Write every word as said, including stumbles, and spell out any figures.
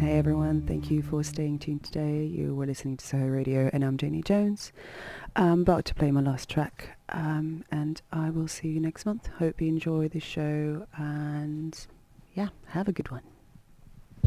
Hey everyone, thank you for staying tuned today. You were listening to Soho Radio and I'm Janie Jones. I'm about to play my last track um, and I will see you next month. Hope you enjoy the show and yeah, have a good one.